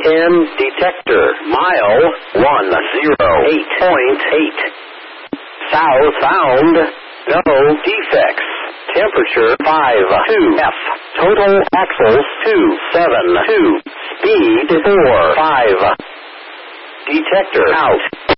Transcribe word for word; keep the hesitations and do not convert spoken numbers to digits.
N detector. Mile one zero eight point eight. South found. No defects. Temperature five two F. Total axles two seven two. Speed four five. Detector out.